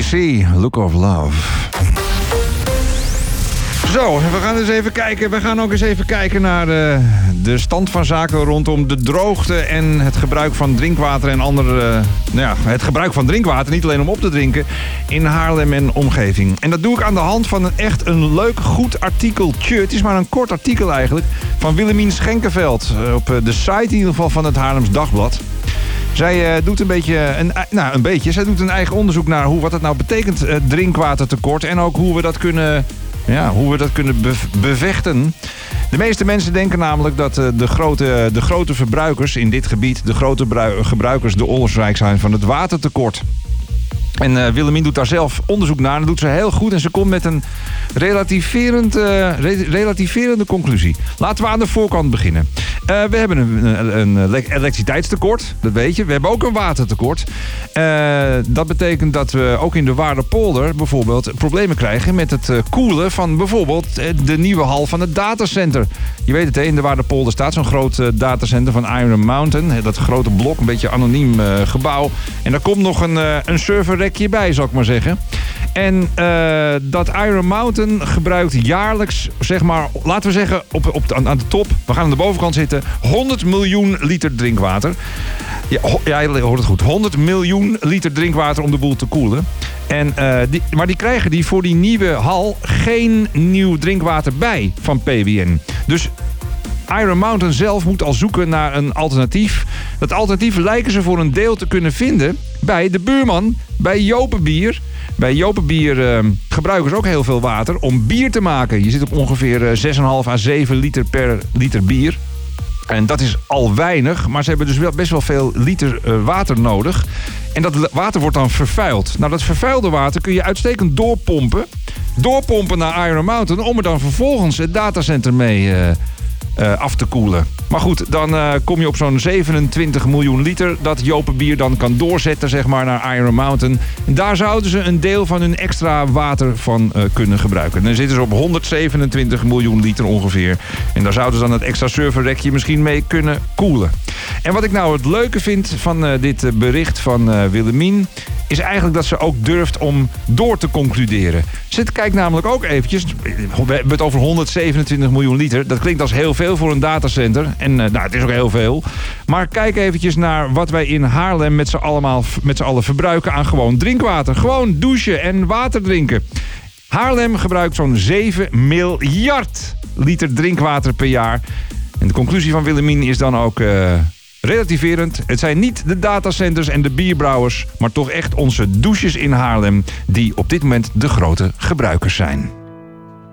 AC/DC, Look of Love. Zo, we gaan eens even kijken. We gaan ook eens even kijken naar de stand van zaken rondom de droogte en het gebruik van drinkwater en andere... het gebruik van drinkwater, niet alleen om op te drinken, in Haarlem en omgeving. En dat doe ik aan de hand van een leuk, goed artikeltje. Het is maar een kort artikel eigenlijk, van Willemien Schenkenveld. Op de site in ieder geval van het Haarlems Dagblad. Zij doet zij doet een eigen onderzoek naar wat het nou betekent, drinkwatertekort. En ook hoe we dat kunnen bevechten. De meeste mensen denken namelijk dat de grote verbruikers in dit gebied, de grote gebruikers, de oorzaak zijn van het watertekort. En Willemien doet daar zelf onderzoek naar. En dat doet ze heel goed. En ze komt met een relativerende conclusie. Laten we aan de voorkant beginnen. We hebben een elektriciteitstekort. Dat weet je. We hebben ook een watertekort. Dat betekent dat we ook in de Waarderpolder bijvoorbeeld problemen krijgen met het koelen van bijvoorbeeld de nieuwe hal van het datacenter. Je weet het, in de Waarderpolder staat zo'n groot datacenter van Iron Mountain. Dat grote blok, een beetje anoniem gebouw. En daar komt nog een serverrekje bij, zal ik maar zeggen. En dat Iron Mountain gebruikt jaarlijks, zeg maar, laten we zeggen, aan de top, we gaan aan de bovenkant zitten, 100 miljoen liter drinkwater. Ja, je hoort het goed. 100 miljoen liter drinkwater om de boel te koelen. Maar die krijgen voor die nieuwe hal geen nieuw drinkwater bij van PWN. Dus Iron Mountain zelf moet al zoeken naar een alternatief. Dat alternatief lijken ze voor een deel te kunnen vinden bij de buurman, bij Jopenbier. Bij Jopenbier gebruiken ze ook heel veel water om bier te maken. Je zit op ongeveer 6,5 à 7 liter per liter bier. En dat is al weinig, maar ze hebben dus best wel veel liter water nodig. En dat water wordt dan vervuild. Nou, dat vervuilde water kun je uitstekend doorpompen naar Iron Mountain, om er dan vervolgens het datacenter mee af te koelen. Maar goed, dan kom je op zo'n 27 miljoen liter dat Jopenbier dan kan doorzetten, zeg maar, naar Iron Mountain. En daar zouden ze een deel van hun extra water van kunnen gebruiken. En dan zitten ze op 127 miljoen liter ongeveer. En daar zouden ze dan het extra serverrekje misschien mee kunnen koelen. En wat ik nou het leuke vind van dit bericht van Willemien, is eigenlijk dat ze ook durft om door te concluderen. Ze kijkt namelijk ook eventjes, we hebben het over 127 miljoen liter. Dat klinkt als heel veel voor een datacenter. En het is ook heel veel. Maar kijk eventjes naar wat wij in Haarlem met z'n allen verbruiken aan gewoon drinkwater. Gewoon douchen en water drinken. Haarlem gebruikt zo'n 7 miljard liter drinkwater per jaar. En de conclusie van Willemien is dan ook relativerend. Het zijn niet de datacenters en de bierbrouwers, maar toch echt onze douches in Haarlem die op dit moment de grote gebruikers zijn.